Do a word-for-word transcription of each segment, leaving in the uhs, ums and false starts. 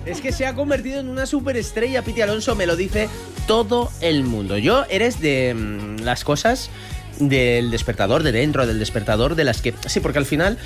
Es que se ha convertido en una superestrella, Piti Alonso, me lo dice todo el mundo. Yo eres de mmm, las cosas del despertador, de dentro del despertador, de las que... Sí, porque al final...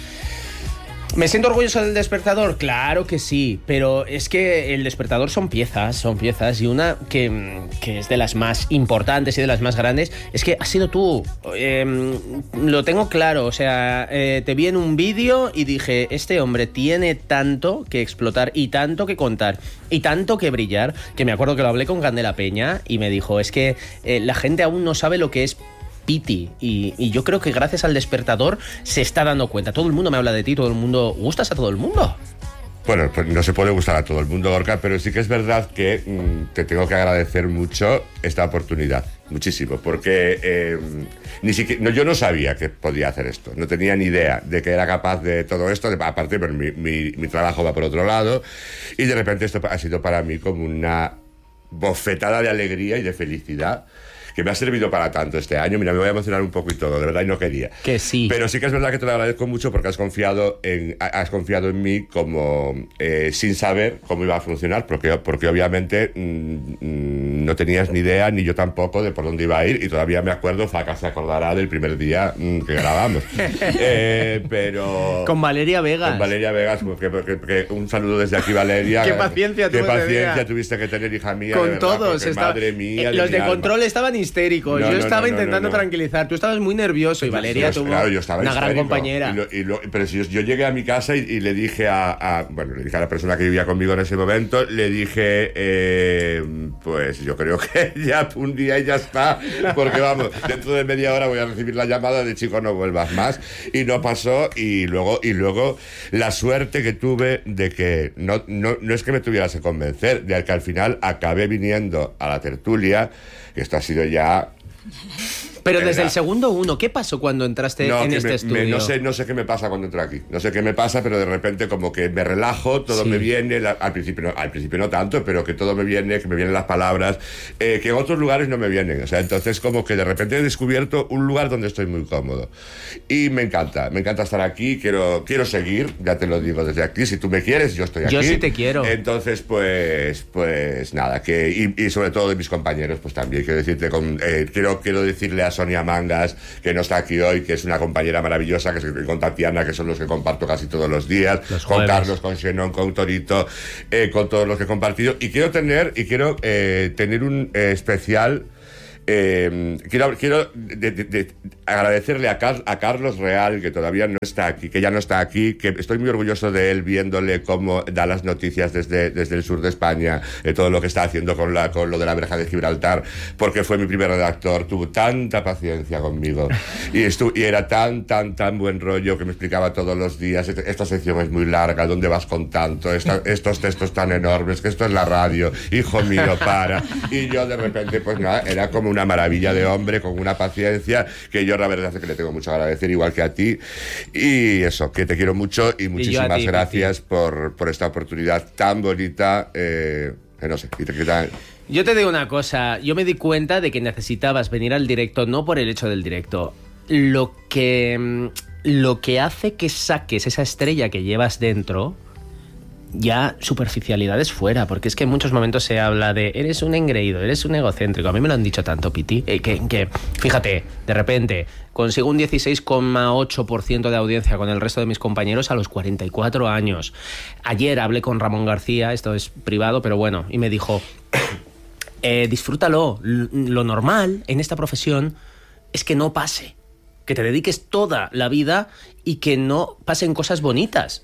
¿Me siento orgulloso del despertador? Claro que sí, pero es que el despertador son piezas, son piezas, y una que, que es de las más importantes y de las más grandes es que has sido tú. Eh, lo tengo claro, o sea, eh, te vi en un vídeo y dije, este hombre tiene tanto que explotar y tanto que contar y tanto que brillar, que me acuerdo que lo hablé con Candela Peña y me dijo, es que eh, la gente aún no sabe lo que es Piti, y, y yo creo que gracias al despertador se está dando cuenta. Todo el mundo me habla de ti, todo el mundo... ¿Gustas a todo el mundo? Bueno, pues no se puede gustar a todo el mundo, Gorka, pero sí que es verdad que mmm, te tengo que agradecer mucho esta oportunidad, muchísimo, porque eh, ni siquiera, no, yo no sabía que podía hacer esto, no tenía ni idea de que era capaz de todo esto, de, aparte pero mi, mi, mi trabajo va por otro lado, y de repente esto ha sido para mí como una bofetada de alegría y de felicidad, que me ha servido para tanto este año. Mira, me voy a emocionar un poco y todo, de verdad, y no quería. Que sí. Pero sí que es verdad que te lo agradezco mucho porque has confiado en, has confiado en mí como eh, sin saber cómo iba a funcionar, porque, porque obviamente mmm, no tenías ni idea, ni yo tampoco, de por dónde iba a ir, y todavía me acuerdo, Faca se acordará del primer día mmm, que grabamos. eh, pero... Con Valeria Vegas. Con Valeria Vegas, porque, porque, porque un saludo desde aquí, Valeria. Qué paciencia Qué paciencia día. tuviste que tener, hija mía. Con de verdad, todos. Está... Madre mía. Eh, los de, de control alma. estaban histéricos. No, yo no, estaba no, no, intentando no, no. tranquilizar. Tú estabas muy nervioso y Valeria tuvo claro, yo estaba una histérico. gran compañera. Y lo, y lo, pero si yo, yo llegué a mi casa y, y le dije a, a... Bueno, le dije a la persona que vivía conmigo en ese momento, le dije... Eh, pues yo creo que ya un día y ya está. Porque vamos, dentro de media hora voy a recibir la llamada de chico, no vuelvas más. Y no pasó. Y luego, y luego la suerte que tuve de que... No, no, no es que me tuvieras que convencer, de que al final acabé viniendo a la tertulia, que esto ha sido ya... Pero desde el segundo uno, ¿qué pasó cuando entraste no, en que este me, estudio? Me, no, sé, no sé qué me pasa cuando entro aquí. No sé qué me pasa, pero de repente como que me relajo, todo sí. me viene. La, al, principio no, al principio no tanto, pero que todo me viene, que me vienen las palabras, eh, que en otros lugares no me vienen. O sea, entonces como que de repente he descubierto un lugar donde estoy muy cómodo. Y me encanta, me encanta estar aquí, quiero, quiero seguir, ya te lo digo desde aquí. Si tú me quieres, yo estoy aquí. Yo sí te quiero. Entonces, pues, pues nada, que y, y sobre todo de mis compañeros, pues también quiero decirte, con, eh, quiero, quiero decirle a Sonia Mangas, que no está aquí hoy, que es una compañera maravillosa, que es con Tatiana, que son los que comparto casi todos los días, los con Carlos, con Xenón, con Torito, eh, con todos los que he compartido, y quiero tener y quiero eh, tener un eh, especial. Eh, quiero quiero de, de, de agradecerle a, Car a Carlos Real, que todavía no está aquí, que ya no está aquí, que estoy muy orgulloso de él, viéndole cómo da las noticias desde, desde el sur de España, de todo lo que está haciendo con, la, con lo de la verja de Gibraltar, porque fue mi primer redactor, tuvo tanta paciencia conmigo y, estuvo, y era tan, tan, tan buen rollo, que me explicaba todos los días, esta sección es muy larga, ¿dónde vas con tanto? Esta, estos textos tan enormes, que esto es la radio, hijo mío, para. Y yo de repente, pues nada, era como una maravilla de hombre, con una paciencia que yo la verdad es que le tengo mucho a agradecer, igual que a ti, y eso, que te quiero mucho y muchísimas y ti, gracias por, por esta oportunidad tan bonita, eh, que no sé, y te queda... Yo te digo una cosa, yo me di cuenta de que necesitabas venir al directo no por el hecho del directo, lo que, lo que hace que saques esa estrella que llevas dentro... Ya superficialidades fuera, porque es que en muchos momentos se habla de eres un engreído, eres un egocéntrico. A mí me lo han dicho tanto, Piti, eh, que, que fíjate, de repente consigo un dieciséis coma ocho por ciento de audiencia con el resto de mis compañeros a los cuarenta y cuatro años. Ayer hablé con Ramón García, esto es privado, pero bueno, y me dijo, eh, disfrútalo, lo normal en esta profesión es que no pase, que te dediques toda la vida y que no pasen cosas bonitas.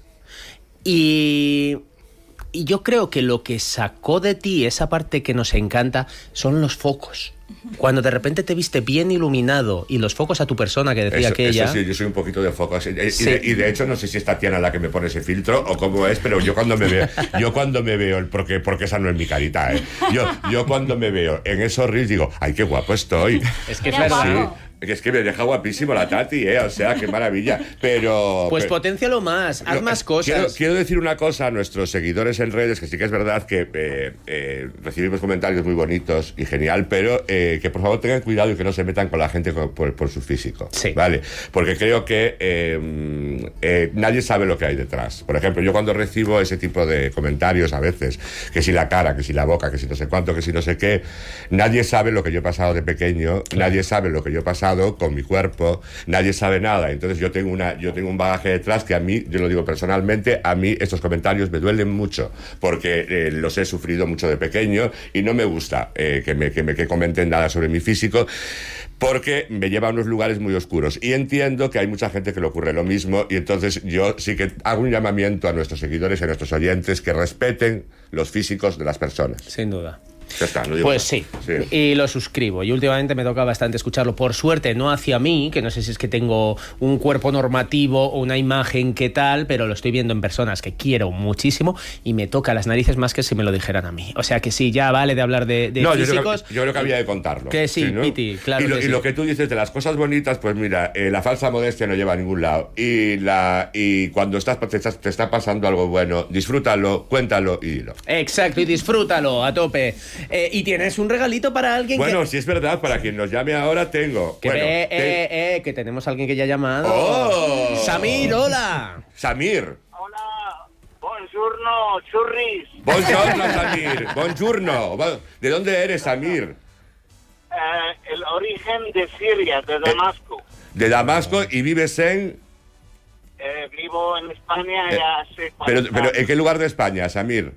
Y, y yo creo que lo que sacó de ti esa parte que nos encanta son los focos. Cuando de repente te viste bien iluminado y los focos a tu persona, que decía eso, aquella... Eso sí, yo soy un poquito de focos. Y, sí. de, y de hecho no sé si es Tatiana la que me pone ese filtro o cómo es, pero yo cuando me veo, yo cuando me veo, porque, porque esa no es mi carita, ¿eh? Yo, yo cuando me veo en esos reels digo, ay, qué guapo estoy. Es que es verdad. Sí. Es que me deja guapísimo la Tati, ¿eh? O sea, qué maravilla. Pero... Pues pero, potencialo más, haz lo, más cosas. Quiero, quiero decir una cosa a nuestros seguidores en redes, que sí que es verdad que eh, eh, recibimos comentarios muy bonitos y genial, pero eh, que por favor tengan cuidado y que no se metan con la gente con, por, por su físico. Sí. ¿Vale? Porque creo que eh, eh, nadie sabe lo que hay detrás. Por ejemplo, yo cuando recibo ese tipo de comentarios a veces, que si la cara, que si la boca, que si no sé cuánto, que si no sé qué, nadie sabe lo que yo he pasado de pequeño, claro. Nadie sabe lo que yo he pasado con mi cuerpo, nadie sabe nada. Entonces yo tengo una yo tengo un bagaje detrás que a mí, yo lo digo personalmente, a mí estos comentarios me duelen mucho porque eh, los he sufrido mucho de pequeño y no me gusta eh, que, me, que me que comenten nada sobre mi físico porque me lleva a unos lugares muy oscuros y entiendo que hay mucha gente que le ocurre lo mismo y entonces yo sí que hago un llamamiento a nuestros seguidores y a nuestros oyentes que respeten los físicos de las personas. Sin duda. Ya está, no digo pues nada. sí. sí, y lo suscribo. Y últimamente me toca bastante escucharlo. Por suerte, no hacia mí, que no sé si es que tengo un cuerpo normativo o una imagen que tal, pero lo estoy viendo en personas que quiero muchísimo y me toca las narices más que si me lo dijeran a mí. O sea que sí, ya vale de hablar de, de no, físicos. Yo creo, que, yo creo que había de contarlo. Que sí, sí, ¿no? Piti, claro y lo, que y sí. lo que tú dices de las cosas bonitas, pues mira, eh, la falsa modestia no lleva a ningún lado. Y, la, y cuando estás, te, estás, te está pasando algo bueno, disfrútalo, cuéntalo y dilo. Exacto, y disfrútalo a tope. Eh, y tienes un regalito para alguien bueno, que... si es verdad, para quien nos llame ahora tengo... Que bueno, eh, te... eh, eh, que tenemos a alguien que ya ha llamado. ¡Oh! Samir, hola. Samir. Hola, buongiorno, churris. Buongiorno, Samir. Buongiorno. ¿De dónde eres, Samir? Eh, el origen de Siria, de Damasco. Eh, de Damasco y vives en... Eh, vivo en España eh, ya hace pero, cuarenta pero, años. ¿en qué lugar de España, Samir?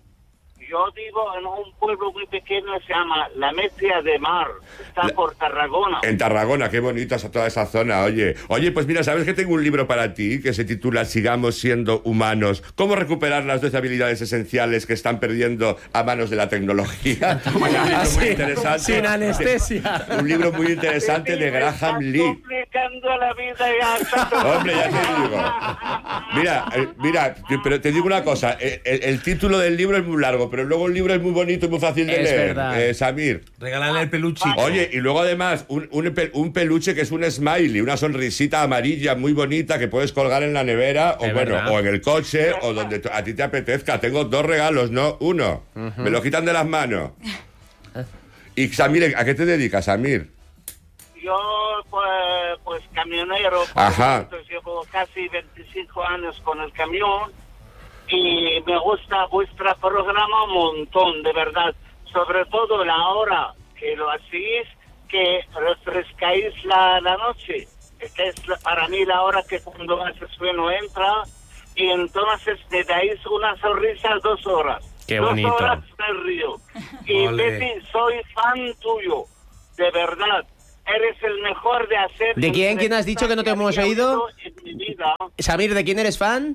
Yo vivo en un pueblo muy pequeño, se llama La Mesia de Mar, está La... por Tarragona. En Tarragona, qué bonita es toda esa zona, oye. Oye, pues mira, ¿sabes que tengo un libro para ti que se titula Sigamos siendo humanos? ¿Cómo recuperar las doce habilidades esenciales que están perdiendo a manos de la tecnología? Un libro muy interesante. Sin anestesia. Un libro muy interesante de Graham Lee. Complicando la vida ya. Hombre, ya te digo. Mira, eh, mira, pero te digo una cosa, el, el, el título del libro es muy largo, pero luego el libro es muy bonito y muy fácil de es leer, verdad. Eh, Samir. Regálale el peluchito. Oye, y luego además un, un, un peluche que es un smiley, una sonrisita amarilla muy bonita que puedes colgar en la nevera o Es bueno, verdad. o en el coche o donde a ti te apetezca. Tengo dos regalos, no uno. Uh-huh. Me lo quitan de las manos. Y Samir, ¿a qué te dedicas, Samir? Yo, pues, pues camionero. Ajá. Entonces, llevo casi veinticinco años con el camión y me gusta vuestro programa un montón, de verdad. Sobre todo la hora que lo hacéis, que refrescáis la, la noche. Que es la, para mí la hora que cuando ese sueño entra y entonces te dais una sonrisa dos horas. Qué bonito. Dos horas me río. Y Betty, soy fan tuyo, de verdad. Eres el mejor de hacer... ¿De quién? ¿Quién has dicho que no te hemos oído? En mi vida. Samir, ¿de quién eres fan?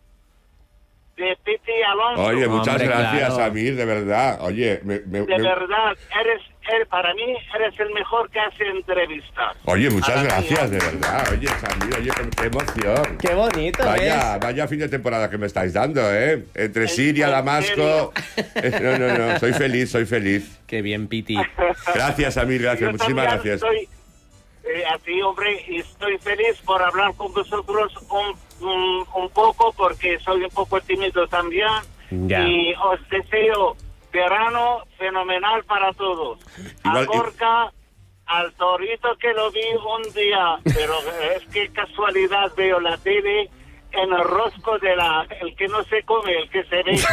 De Piti Alonso. Oye, muchas Hombre, gracias, claro. Samir, de verdad. Oye, me, me, De me... verdad, eres, eres, para mí, eres el mejor que hace entrevistas. Oye, muchas Para gracias, mí, de verdad. Oye, Samir, oye, qué, qué emoción. Qué bonito, Vaya, ¿ves? vaya fin de temporada que me estáis dando, ¿eh? Entre ¿En- Siria, en Damasco... Eh, No, no, no, soy feliz, soy feliz. Qué bien, Piti. Gracias, Samir, gracias, Yo muchísimas también gracias. Estoy, eh, a ti, hombre, y estoy feliz por hablar con vosotros un, un, un poco, porque soy un poco tímido también. Ya. Y os deseo verano fenomenal para todos. Igual- a Gorka, al Torito que lo vi un día, pero es que casualidad veo la tele en el rosco de la... el que no se come, el que se ve.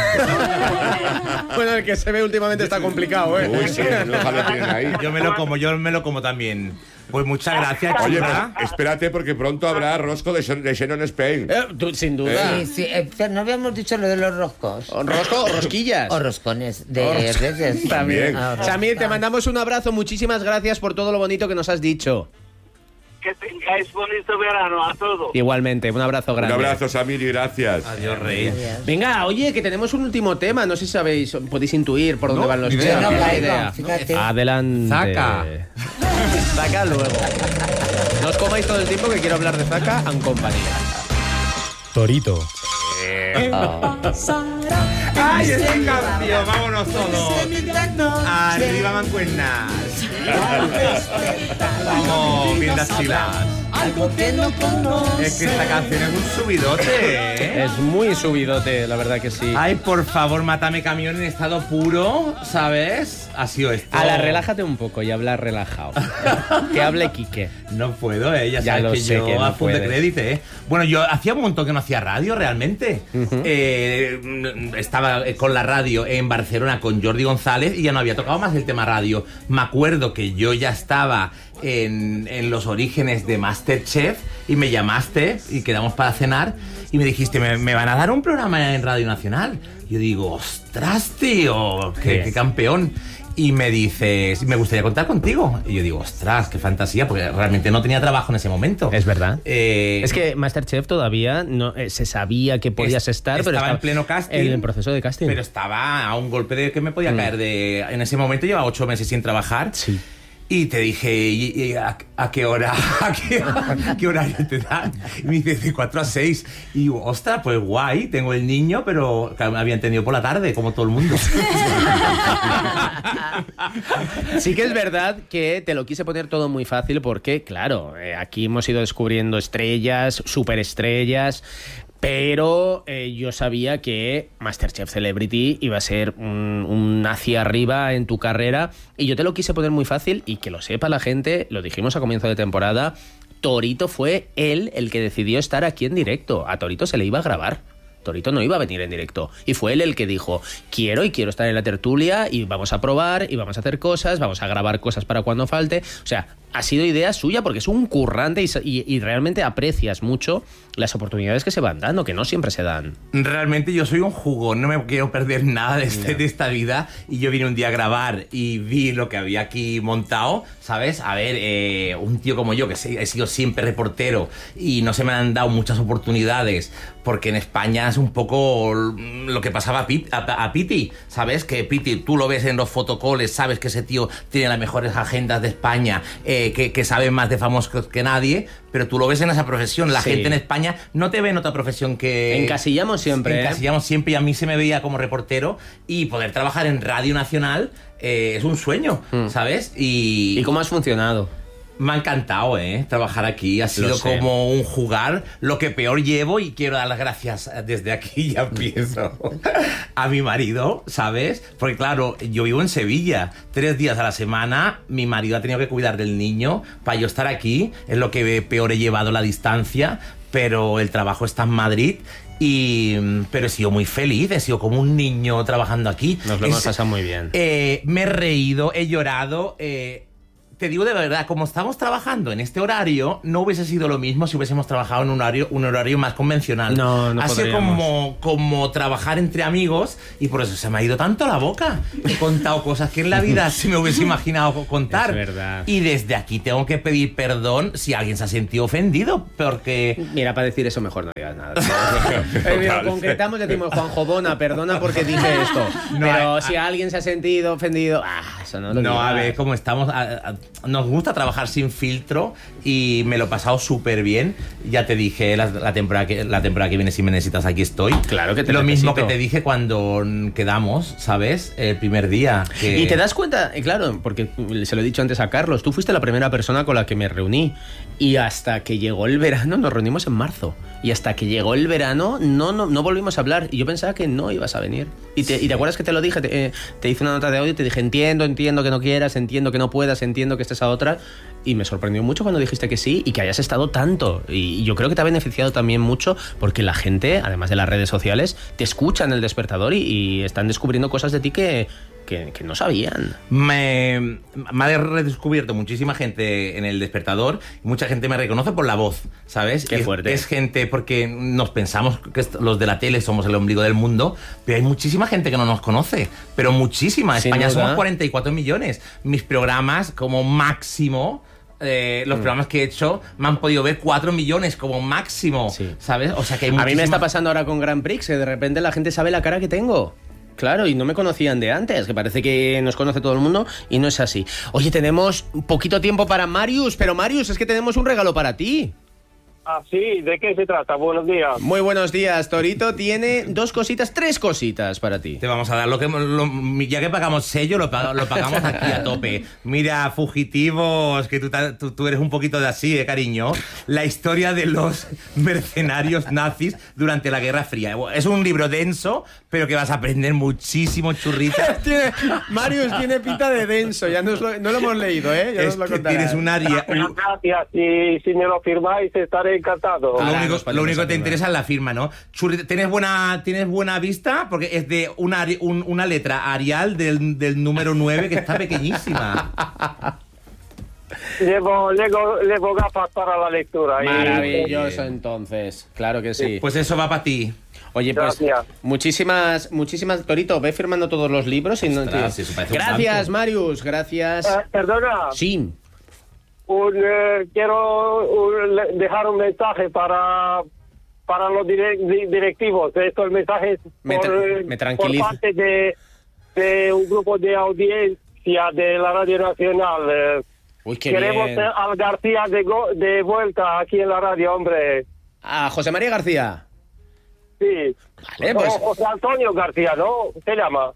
Bueno, el que se ve últimamente está complicado, ¿eh? Uy, sí, no, ojalá tienen ahí. Yo me lo como, yo me lo como también. Pues muchas gracias, Oye, chula. pues, espérate porque pronto habrá rosco de, Shen- de Shannon Spain. Eh, tú, sin duda. Sí, sí, eh, pero no habíamos dicho lo de los roscos. ¿O ¿Rosco o rosquillas? O roscones de O ros- redes. También. Ah, Samir, te mandamos un abrazo. Muchísimas gracias por todo lo bonito que nos has dicho. Que tengáis bonito verano a todos. Igualmente, un abrazo Un grande. abrazo, Samir, y gracias. Adiós, rey. Venga, oye, que tenemos un último tema. No sé si sabéis, podéis intuir por dónde No, van los ni tiros. idea. No ¿Tenéis caigo, idea? fíjate. Adelante. Zaca. Zaca luego. No os comáis todo el tiempo que quiero hablar de Zaca en compañía. Torito. Pasará ¡Ay, es el campeón! ¡Vámonos todos! ¡Arriba, mancuernas! ¡Vamos, bien las chilas! Algo que no conoces. Es que esta canción es un subidote, ¿eh? Es muy subidote, la verdad que sí. Ay, por favor, mátame camión en estado puro, ¿sabes? Ha sido esto. Ala, relájate un poco y habla relajado. Que hable Quique. No puedo, ¿eh? Ya, Ya sabes lo que sé yo que no a full de puedes. crédito, ¿eh? Bueno, yo hacía un montón que no hacía radio, realmente. Ujú. eh, estaba con la radio en Barcelona con Jordi González y ya no había tocado más el tema radio. Me acuerdo que yo ya estaba en, en los orígenes de Masterchef y me llamaste y quedamos para cenar y me dijiste, me, me van a dar un programa en Radio Nacional. Yo digo, ostras, tío, qué, qué campeón. Y me dices, me gustaría contar contigo. Y yo digo, ostras, qué fantasía, porque realmente no tenía trabajo en ese momento. Es verdad. Eh, Es que Masterchef todavía no eh, se sabía que podías es- estar, pero estaba en pleno casting. En el proceso de casting. Pero estaba a un golpe de que me podía Mm. caer de... En ese momento llevaba ocho meses sin trabajar. Sí. Y te dije, ¿y, y a, a qué hora? ¿A qué, a qué horario te dan? Y me dice, de cuatro a seis. Y digo, ostras, pues guay, tengo el niño, pero que me había entendido por la tarde, como todo el mundo. Sí que es verdad que te lo quise poner todo muy fácil porque, claro, eh, aquí hemos ido descubriendo estrellas, superestrellas, pero eh, yo sabía que Masterchef Celebrity iba a ser un, un hacia arriba en tu carrera y yo te lo quise poner muy fácil y que lo sepa la gente, lo dijimos a comienzo de temporada, Torito fue él el que decidió estar aquí en directo. A Torito se le iba a grabar. Torito no iba a venir en directo. Y fue él el que dijo, quiero y quiero estar en la tertulia y vamos a probar y vamos a hacer cosas, vamos a grabar cosas para cuando falte. O sea, ha sido idea suya porque es un currante y, y, y realmente aprecias mucho las oportunidades que se van dando, que no siempre se dan. Realmente yo soy un jugón, no me quiero perder nada de, este, de esta vida. Y yo vine un día a grabar y vi lo que había aquí montado, ¿sabes? A ver, eh, un tío como yo, que he sido siempre reportero y no se me han dado muchas oportunidades, porque en España es un poco lo que pasaba a, Pit, a, a Piti, ¿sabes? Que Piti, tú lo ves en los fotocoles, sabes que ese tío tiene las mejores agendas de España, eh, que, que sabe más de famosos que nadie, pero tú lo ves en esa profesión. La Sí. gente en España no te ve en otra profesión que... Encasillamos siempre, ¿eh? Encasillamos siempre y a mí se me veía como reportero y poder trabajar en Radio Nacional eh, es un sueño, Mm. ¿sabes? Y, ¿Y cómo has funcionado? me ha encantado, ¿eh? Trabajar aquí. Ha sido sé. como un jugar. Lo que peor llevo, y quiero dar las gracias desde aquí, ya empiezo, a mi marido, ¿sabes? Porque claro, yo vivo en Sevilla. Tres días a la semana, mi marido ha tenido que cuidar del niño para yo estar aquí. Es lo que peor he llevado la distancia, pero el trabajo está en Madrid. Y, pero he sido muy feliz, he sido como un niño trabajando aquí. Nos lo hemos Es- pasado muy bien. eh, me he reído, he llorado. eh, te digo de verdad, como estamos trabajando en este horario, no hubiese sido lo mismo si hubiésemos trabajado en un horario, un horario más convencional. No, no Ha sido podríamos. como, como trabajar entre amigos y por eso se me ha ido tanto la boca. He contado cosas que en la vida se me hubiese imaginado contar. Es verdad. Y desde aquí tengo que pedir perdón si alguien se ha sentido ofendido, porque... Mira, para decir eso mejor no digas nada. Eh, mira, concretamos, decimos, Juanjo Bona, perdona porque dije esto. No, Pero a- si alguien se ha sentido ofendido, ah, eso no lo No, a digas. ver, como estamos... a- a- nos gusta trabajar sin filtro y me lo he pasado súper bien. Ya te dije la, la, temporada que, la temporada que viene, si me necesitas, aquí estoy. Claro que te Lo necesito. mismo que te dije cuando quedamos, ¿sabes? El primer día. Que... Y te das cuenta, eh, claro, porque se lo he dicho antes a Carlos, tú fuiste la primera persona con la que me reuní y hasta que llegó el verano, nos reunimos en marzo, y hasta que llegó el verano no, no, no volvimos a hablar y yo pensaba que no ibas a venir. Y te, y te acuerdas que te lo dije, te, eh, te hice una nota de audio y te dije, entiendo, entiendo que no quieras, entiendo que no puedas, entiendo que estés a otra, y me sorprendió mucho cuando dijiste que sí y que hayas estado tanto. Y yo creo que te ha beneficiado también mucho porque la gente, además de las redes sociales, te escucha en El Despertador y, y están descubriendo cosas de ti que... Que, que no sabían. Me, me ha redescubierto muchísima gente en El Despertador y mucha gente me reconoce por la voz, ¿sabes? Qué es, fuerte. es gente porque nos pensamos que est- los de la tele somos el ombligo del mundo, pero hay muchísima gente que no nos conoce, pero muchísima. En Sin España duda. somos cuarenta y cuatro millones. Mis programas como máximo... Eh, los Mm. programas que he hecho me han podido ver cuatro millones como máximo, Sí. ¿sabes? O sea que hay A mí me muchísima- está pasando ahora con Grand Prix, que de repente la gente sabe la cara que tengo. Claro, y no me conocían de antes, que parece que nos conoce todo el mundo y no es así. Oye, tenemos un poquito tiempo para Marius, pero Marius, es que tenemos un regalo para ti. Ah, sí, ¿de qué se trata? Buenos días. Muy buenos días, Torito. Tiene dos cositas, tres cositas para ti. Te vamos a dar lo que lo, ya que pagamos sello, lo, pag, lo pagamos aquí a tope. Mira, fugitivos, que tú, tú, tú eres un poquito de así, eh, cariño. La historia de los mercenarios nazis durante la Guerra Fría. Es un libro denso, pero que vas a aprender muchísimo, churrita. tiene, Marius tiene pinta de denso, ya nos lo, no lo hemos leído, ¿eh? Ya es nos lo que tienes un área... Un... Gracias, y si me lo firmáis estaré encantado. Lo único, lo único que te interesa es la firma, ¿no? Churri, ¿tienes buena, ¿tienes buena vista? Porque es de una, un, una letra Arial del, del número nueve que está pequeñísima. Llevo, llevo, llevo gafas para la lectura. Maravilloso, entonces. Claro que sí. Pues eso va para ti. Oye, pues Gracias. muchísimas, muchísimas, Torito, ve firmando todos los libros. Y no, Ostras, sí, gracias, Marius, gracias. Eh, perdona. Sí. Un, eh, quiero un, dejar un mensaje para para los direct, directivos. Esto el mensaje es me, por, tra me tranquiliza. por parte de, de un grupo de audiencia de la Radio Nacional. Eh, Uy, qué queremos bien. al García de, go, de vuelta aquí en la radio, hombre. A José María García. Sí. Vale, pues... O José Antonio García, ¿no? Se llama.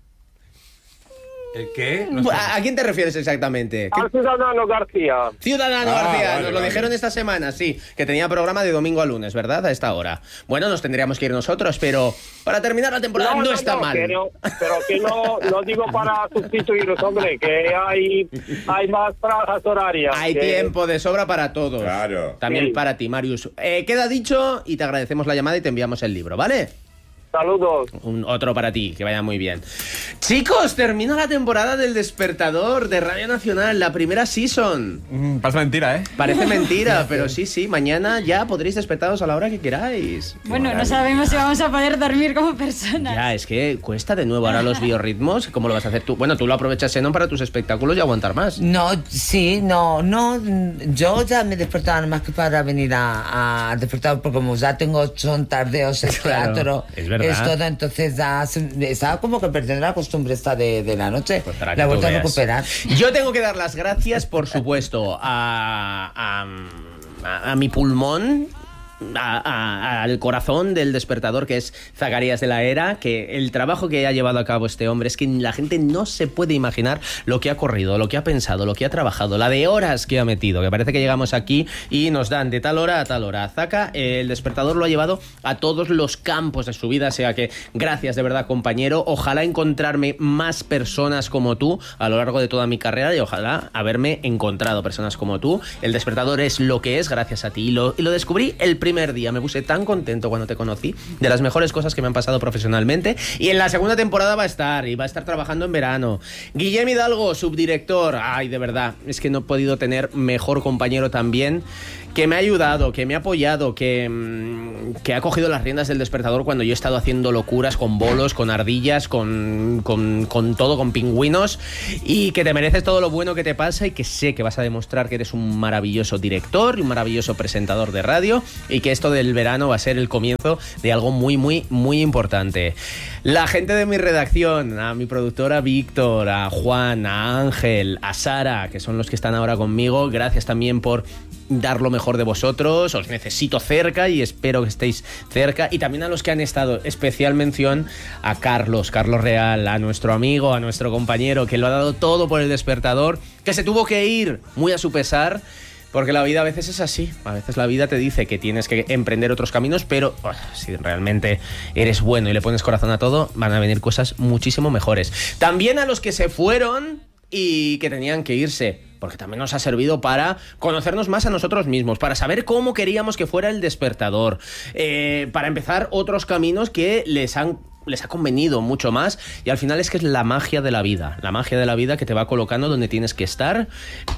¿El qué? No sé. ¿A, ¿A quién te refieres exactamente? ¿Qué... Al Ciudadano García. Ciudadano Ah, García, vale, nos lo vale. dijeron esta semana, sí, que tenía programa de domingo a lunes, ¿verdad? A esta hora. Bueno, nos tendríamos que ir nosotros, pero para terminar la temporada no, no, no está no, mal. Pero, pero que no, no digo para sustituiros, hombre, que hay, hay más franjas horarias. Hay que... tiempo de sobra para todos. Claro. También Sí. para ti, Marius. Eh, queda dicho y te agradecemos la llamada y te enviamos el libro, ¿vale? Saludos. Un otro para ti, que vaya muy bien. Chicos, termina la temporada del Despertador de Radio Nacional, la primera season. Mm, parece mentira, ¿eh? Parece mentira, pero sí, sí, mañana ya podréis despertaros a la hora que queráis. Bueno, no sabemos si vamos a poder dormir como personas. Ya, es que cuesta de nuevo ahora los biorritmos. ¿Cómo lo vas a hacer tú? Bueno, tú lo aprovechas, Xenon, para tus espectáculos y aguantar más. No, sí, no, no, yo ya me despertaba nada más que para venir a, a despertar, porque como ya tengo, son tardeos, el Claro, teatro, es verdad. es todo, entonces ya se- estaba como que perdiendo la costumbre esta de, de la noche, Pues para que la tú vuelta a veas. recuperar. Yo tengo que dar las gracias, por supuesto, a, a, a- a mi pulmón, a- a- al corazón del Despertador, que es Zacarías de la Era, que el trabajo que ha llevado a cabo este hombre es que la gente no se puede imaginar lo que ha corrido, lo que ha pensado, lo que ha trabajado, la de horas que ha metido, que parece que llegamos aquí y nos dan de tal hora a tal hora. Zaca, el Despertador lo ha llevado a todos los campos de su vida, o sea que gracias de verdad, compañero. Ojalá encontrarme más personas como tú a lo largo de toda mi carrera y ojalá haberme encontrado personas como tú. El Despertador es lo que es gracias a ti y lo, y lo descubrí el primer día. Me puse tan contento cuando te conocí, de las mejores cosas que me han pasado profesionalmente, y en la segunda temporada va a estar y va a estar trabajando en verano. Guillem Hidalgo, subdirector. Ay, de verdad, es que no he podido tener mejor compañero también, que me ha ayudado, que me ha apoyado, que, mm, que ha cogido las riendas del Despertador cuando yo he estado haciendo locuras con bolos, con ardillas, con, con, con todo, con pingüinos, y que te mereces todo lo bueno que te pasa y que sé que vas a demostrar que eres un maravilloso director y un maravilloso presentador de radio y que esto del verano va a ser el comienzo de algo muy, muy, muy importante. La gente de mi redacción, a mi productora Víctor, a Juan, a Ángel, a Sara, que son los que están ahora conmigo, gracias también por dar lo mejor de vosotros. Os necesito cerca y espero que estéis cerca. Y también a los que han estado, especial mención a Carlos, Carlos Real, a nuestro amigo, a nuestro compañero, que lo ha dado todo por el Despertador, que se tuvo que ir muy a su pesar, porque la vida a veces es así. A veces la vida te dice que tienes que emprender otros caminos, pero oh, si realmente eres bueno y le pones corazón a todo, van a venir cosas muchísimo mejores. También a los que se fueron y que tenían que irse, porque también nos ha servido para conocernos más a nosotros mismos, para saber cómo queríamos que fuera el Despertador, eh, para empezar otros caminos que les han les ha convenido mucho más, y al final es que es la magia de la vida, la magia de la vida que te va colocando donde tienes que estar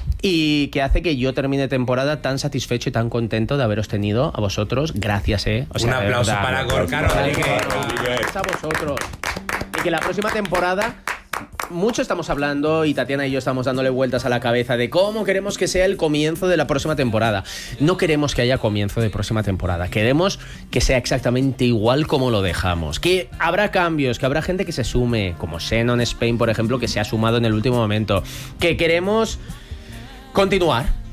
y que hace que yo termine temporada tan satisfecho y tan contento de haberos tenido a vosotros. Gracias, eh. O sea, Un aplauso verdad, para un Gorka aplauso Rodríguez. para Gracias a vosotros. Y que la próxima temporada, mucho estamos hablando y Tatiana y yo estamos dándole vueltas a la cabeza de cómo queremos que sea el comienzo de la próxima temporada. No queremos que haya comienzo de próxima temporada, queremos que sea exactamente igual como lo dejamos, que habrá cambios, que habrá gente que se sume, como Xenon Spain, por ejemplo, que se ha sumado en el último momento, que queremos continuar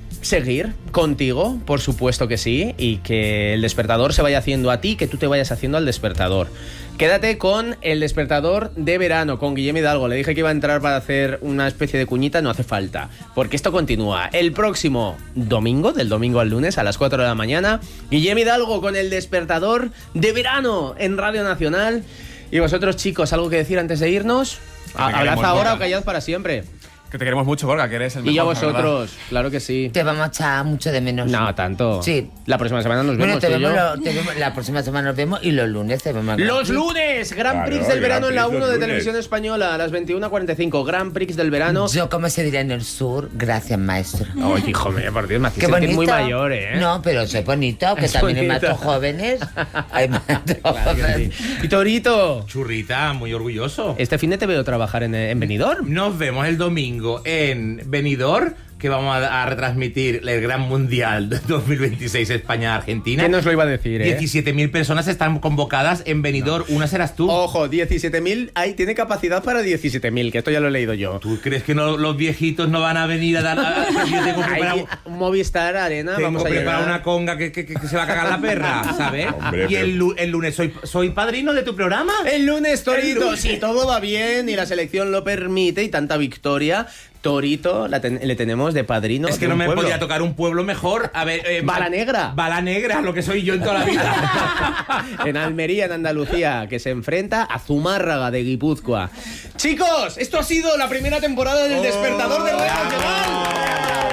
seguir contigo, por supuesto que sí, y que el despertador se vaya haciendo a ti, que tú te vayas haciendo al despertador. Quédate con el despertador de verano, con Guillem Hidalgo. Le dije que iba a entrar para hacer una especie de cuñita, no hace falta, porque esto continúa. El próximo domingo, del domingo al lunes, a las cuatro de la mañana, Guillem Hidalgo con el despertador de verano en Radio Nacional. Y vosotros, chicos, ¿algo que decir antes de irnos? Hablad ahora o callad para siempre. Que te queremos mucho, Gorka, que eres el mejor. Y a vosotros, claro que sí. Te vamos a echar mucho de menos. No, tanto. Sí. La próxima semana nos Bueno, vemos. te tú y vemos, yo. lo- te vemos- la próxima semana nos vemos y los lunes te vemos. Los lunes, Grand Claro, Prix del Grand verano en la Prix uno los de lunes. Televisión Española a las veintiuna cuarenta y cinco. Grand Prix del verano. Yo, como se dirá en el sur, gracias, maestro. Ay, hijo mío, por Dios, me hace Qué sentir bonito. muy mayor, ¿eh? No, pero soy bonito, que Es también hay bonito. matos jóvenes. Hay matos Claro que jóvenes. sí. Y Torito, Churrita, muy orgulloso. este fin de te veo trabajar en, en Benidorm. Nos vemos el domingo en Benidorm, que vamos a, a retransmitir el Gran Mundial de dos mil veintiséis España-Argentina. ¿Quién nos lo iba a decir, eh? diecisiete mil personas están convocadas en Benidorm. Una serás tú. Ojo, diecisiete mil, ahí tiene capacidad para diecisiete mil, que esto ya lo he leído yo. ¿Tú crees que no, los viejitos no van a venir a dar... A, a- yo tengo preparado, Hay un Movistar Arena, tengo vamos a preparado llegar. una conga que, que- que- que se va a cagar la perra, ¿sabes? Hombre, y el, pero- lu- el lunes soy, soy padrino de tu programa. El lunes, Torito, El lunes. si todo va bien y la selección lo permite y tanta victoria, Torito la ten- le tenemos de padrino. Es que de no un me pueblo. podía tocar un pueblo mejor. A ver, eh, Bala Negra. Bala Negra, lo que soy yo en toda la vida. En Almería, en Andalucía, que se enfrenta a Zumárraga de Guipúzcoa. Chicos, esto ha sido la primera temporada del Despertador de Radio Nacional.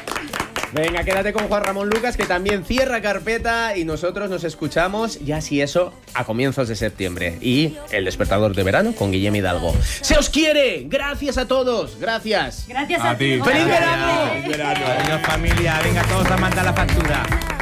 Venga, quédate con Juan Ramón Lucas, que también cierra carpeta, y nosotros nos escuchamos, ya si eso, a comienzos de septiembre. Y el Despertador de verano con Guillem Hidalgo. ¡Se os quiere! Gracias a todos, gracias. Gracias A a, ti. ti. ¡Feliz Gorka. verano! Adiós, familia. Venga, todos a mandar la factura.